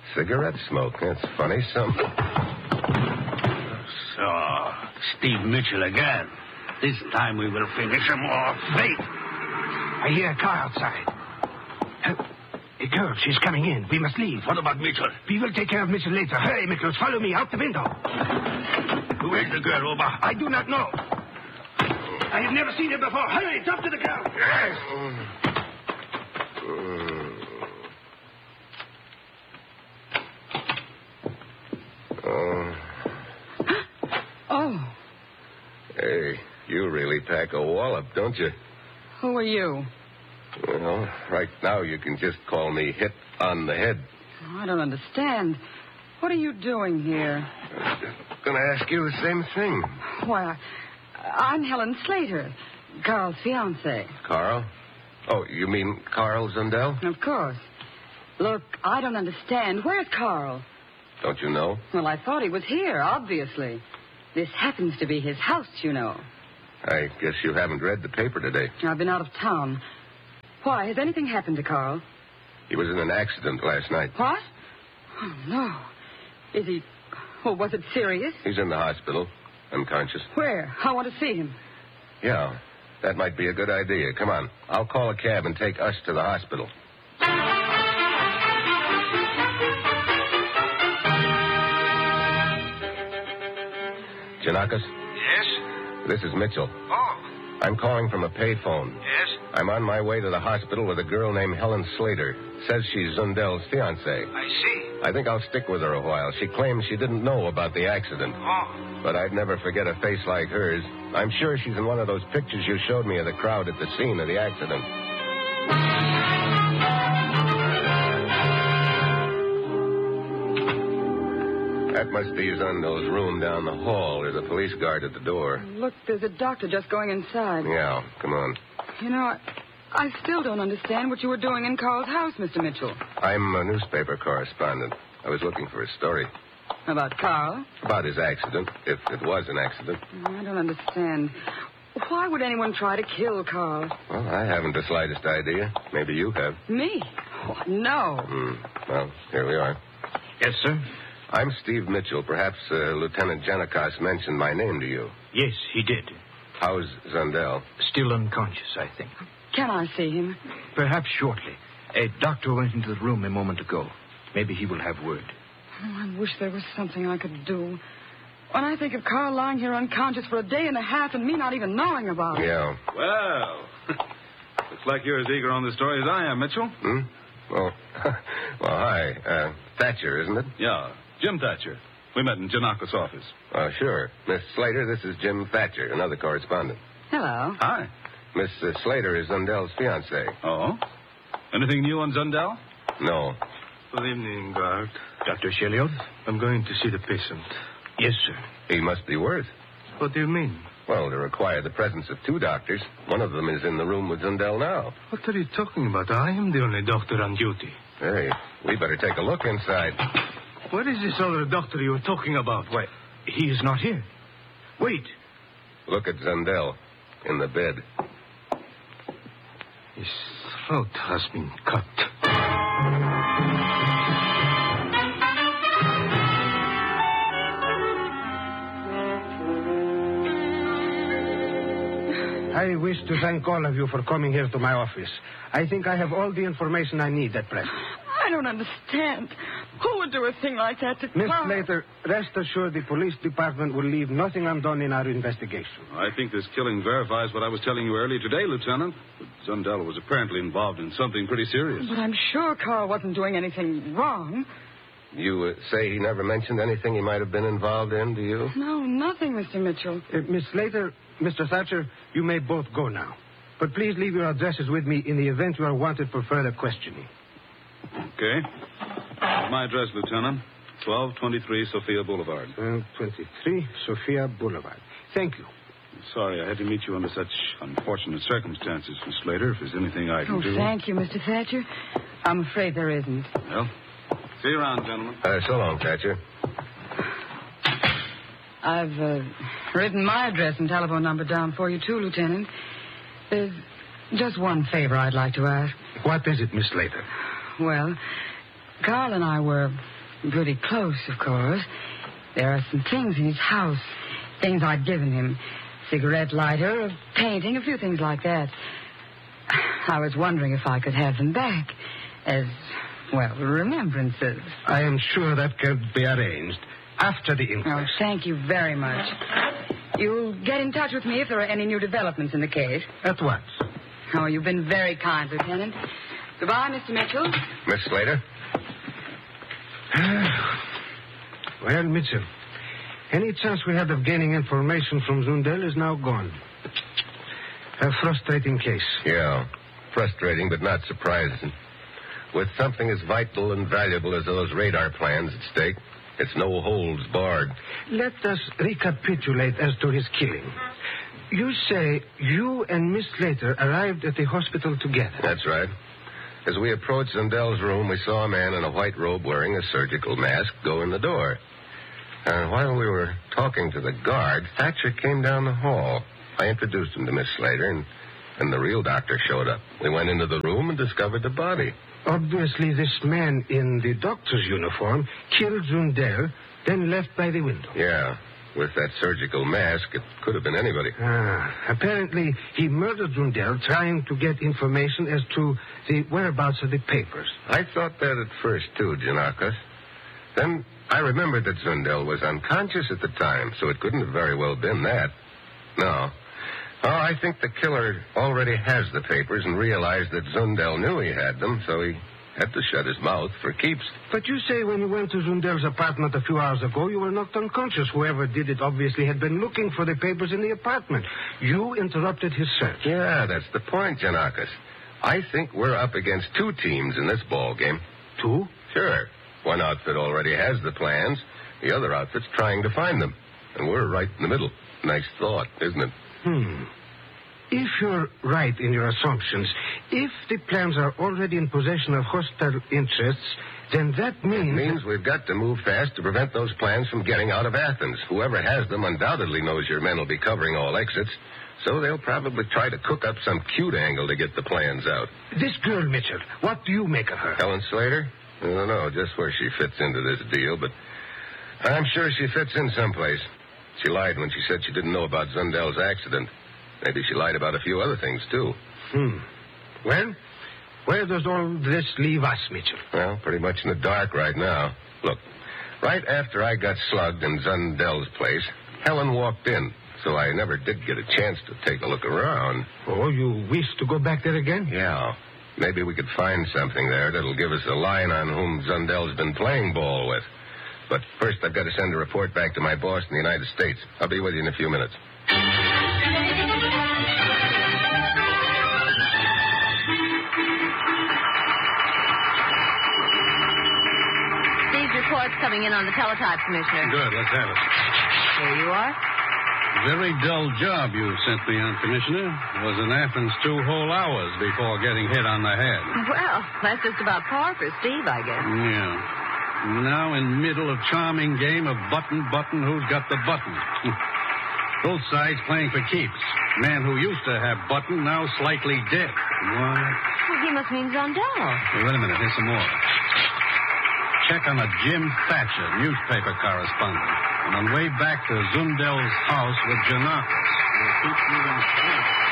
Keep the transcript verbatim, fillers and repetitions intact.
Cigarette smoke. That's funny. Some... So, Steve Mitchell again. This time we will finish him off. Wait. I hear a car outside. Uh, a girl, she's coming in. We must leave. What about Mitchell? We will take care of Mitchell later. Hurry, Mitchell. Follow me out the window. Who is the girl, Oba? I do not know. I have never seen her before. Hurry, jump to the girl. Yes. Oh. Oh. Hey, you really pack a wallop, don't you? Who are you? Well, right now you can just call me Hit on the Head. I don't understand. What are you doing here? I'm going to ask you the same thing. Why, I'm Helen Slater, Carl's fiancée. Carl? Oh, you mean Carl Zundel? Of course. Look, I don't understand. Where's Carl? Don't you know? Well, I thought he was here, obviously. This happens to be his house, you know. I guess you haven't read the paper today. I've been out of town. Why, has anything happened to Carl? He was in an accident last night. What? Oh, no. Is he... Oh, was it serious? He's in the hospital, unconscious. Where? I want to see him. Yeah, that might be a good idea. Come on. I'll call a cab and take us to the hospital. Janakis? Yes? This is Mitchell. Oh. I'm calling from a payphone. Yes? I'm on my way to the hospital with a girl named Helen Slater. Says she's Zundel's fiancée. I see. I think I'll stick with her a while. She claims she didn't know about the accident. Oh. But I'd never forget a face like hers. I'm sure she's in one of those pictures you showed me of the crowd at the scene of the accident. That must be Zundel's room down the hall. There's a police guard at the door. Look, there's a doctor just going inside. Yeah, come on. You know, I, I still don't understand what you were doing in Carl's house, Mister Mitchell. I'm a newspaper correspondent. I was looking for a story. About Carl? About his accident, if it was an accident. I don't understand. Why would anyone try to kill Carl? Well, I haven't the slightest idea. Maybe you have. Me? Oh, no. Hmm. Well, here we are. Yes, sir? I'm Steve Mitchell. Perhaps uh, Lieutenant Janikos mentioned my name to you. Yes, he did. How's Zundel? Still unconscious, I think. Can I see him? Perhaps shortly. A doctor went into the room a moment ago. Maybe he will have word. Oh, I wish there was something I could do. When I think of Carl lying here unconscious for a day and a half and me not even knowing about it. Yeah. Well, looks like you're as eager on the story as I am, Mitchell. Hmm? Well, well, hi. Uh, Thatcher, isn't it? Yeah, Jim Thatcher. We met in Janakos' office. Uh, sure. Miss Slater, this is Jim Thatcher, another correspondent. Hello. Hi. Miss uh, Slater is Zundel's fiancée. Oh? Anything new on Zundel? No. Good evening, guard. Doctor Sheliot? I'm going to see the patient. Yes, sir. He must be worth. What do you mean? Well, to require the presence of two doctors. One of them is in the room with Zundel now. What are you talking about? I am the only doctor on duty. Hey, we better take a look inside. Where is this other doctor you were talking about? Why, he is not here. Wait. Look at Zundel in the bed. His throat has been cut. I wish to thank all of you for coming here to my office. I think I have all the information I need at present. I don't understand. Who would do a thing like that to Miss Carl? Slater, rest assured the police department will leave nothing undone in our investigation. I think this killing verifies what I was telling you earlier today, Lieutenant. Zundel was apparently involved in something pretty serious. But I'm sure Carl wasn't doing anything wrong. You uh, say he never mentioned anything he might have been involved in, do you? No, nothing, Mister Mitchell. Uh, Miss Slater, Mister Thatcher, you may both go now. But please leave your addresses with me in the event you are wanted for further questioning. Okay. My address, Lieutenant. twelve twenty-three Sophia Boulevard. twelve twenty-three Sophia Boulevard. Thank you. Sorry I had to meet you under such unfortunate circumstances, Miss Slater. If there's anything I can Oh, do... thank you, Mister Thatcher. I'm afraid there isn't. Well, see you around, gentlemen. Uh, so long, Thatcher. I've uh, written my address and telephone number down for you, too, Lieutenant. There's just one favor I'd like to ask. What is it, Miss Slater? Well, Carl and I were Pretty close, of course. There are some things in his house. Things I'd given him. Cigarette lighter, a painting, a few things like that. I was wondering if I could have them back. As, well, remembrances. I am sure that could be arranged after the Oh, inquest. thank you very much. You'll get in touch with me if there are any new developments in the case. At once. Oh, you've been very kind, Lieutenant. Goodbye, Mister Mitchell. Miss Slater? Well, Mitchell, any chance we had of gaining information from Zundel is now gone. A frustrating case. Yeah. Frustrating, but not surprising. With something as vital and valuable as those radar plans at stake, it's no holds barred. Let us recapitulate as to his killing. You say you and Miss Slater arrived at the hospital together. That's right. As we approached Zundel's room, we saw a man in a white robe wearing a surgical mask go in the door. And while we were talking to the guard, Thatcher came down the hall. I introduced him to Miss Slater, and, and the real doctor showed up. We went into the room and discovered the body. Obviously, this man in the doctor's uniform killed Zundel, then left by the window. Yeah. With that surgical mask, it could have been anybody. Ah, apparently, he murdered Zundel trying to get information as to the whereabouts of the papers. I thought that at first, too, Janakis. Then I remembered that Zundel was unconscious at the time, so it couldn't have very well been that. No. Oh, I think the killer already has the papers and realized that Zundel knew he had them, so he had to shut his mouth for keeps. But you say when you went to Zundel's apartment a few hours ago, you were knocked unconscious. Whoever did it obviously had been looking for the papers in the apartment. You interrupted his search. Yeah, that's the point, Janakis. I think we're up against two teams in this ball game. Two? Sure. One outfit already has the plans. The other outfit's trying to find them. And we're right in the middle. Nice thought, isn't it? Hmm. If you're right in your assumptions, if the plans are already in possession of hostile interests, then that means... It means we've got to move fast to prevent those plans from getting out of Athens. Whoever has them undoubtedly knows your men will be covering all exits, so they'll probably try to cook up some cute angle to get the plans out. This girl, Mitchell, what do you make of her? Helen Slater? I don't know just where she fits into this deal, but I'm sure she fits in someplace. She lied when she said she didn't know about Zundel's accident. Maybe she lied about a few other things, too. Hmm. Well, where does all this leave us, Mitchell? Well, pretty much in the dark right now. Look, right after I got slugged in Zundel's place, Helen walked in, so I never did get a chance to take a look around. Oh, you wish to go back there again? Yeah. Maybe we could find something there that'll give us a line on whom Zundel's been playing ball with. But first, I've got to send a report back to my boss in the United States. I'll be with you in a few minutes. These reports coming in on the teletype, Commissioner. Good, let's have it. Here you are. Very dull job you sent me on, Commissioner. It was in Athens two whole hours before getting hit on the head. Well, that's just about par for Steve, I guess. Yeah. Now in middle of charming game of button, button, who's got the button? Both sides playing for keeps. Man who used to have button, now slightly dead. What? Well, he must mean Zundel. Hey, wait a minute, here's some more. Check on a Jim Thatcher, newspaper correspondent. And on way back to Zundel's house with Janakis. We'll keep moving straight.